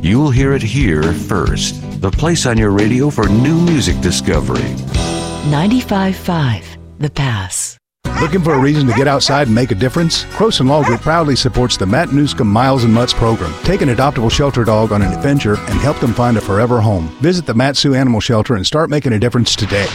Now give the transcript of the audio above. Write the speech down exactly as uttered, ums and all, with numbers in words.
you'll hear it here first. The place on your radio for new music discovery. ninety-five point five The Pass. Looking for a reason to get outside and make a difference? Croson Law Group proudly supports the Matt Newscomb Miles and Mutts program. Take an adoptable shelter dog on an adventure and help them find a forever home. Visit the Mat-Su Animal Shelter and start making a difference today.